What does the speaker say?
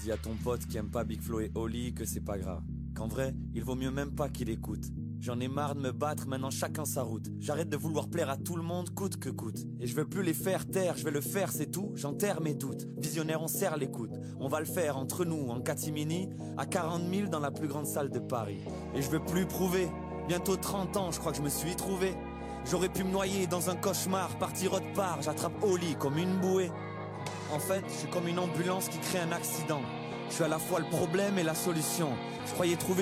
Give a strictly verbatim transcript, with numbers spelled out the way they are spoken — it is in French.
dis à ton pote qui aime pas Big Flo et Oli que c'est pas grave. Qu'en vrai, il vaut mieux même pas qu'il écoute. J'en ai marre de me battre, maintenant chacun sa route. J'arrête de vouloir plaire à tout le monde, coûte que coûte. Et je veux plus les faire taire, je vais le faire, c'est tout. J'enterre mes doutes, visionnaire on serre l'écoute. On va le faire entre nous, en catimini, à quarante mille dans la plus grande salle de Paris. Et je veux plus prouver, bientôt trente ans, je crois que je me suis trouvé. J'aurais pu me noyer dans un cauchemar, partir autre part, j'attrape Oli comme une bouée. En fait, je suis comme une ambulance qui crée un accident. Je suis à la fois le problème et la solution. Je croyais trouver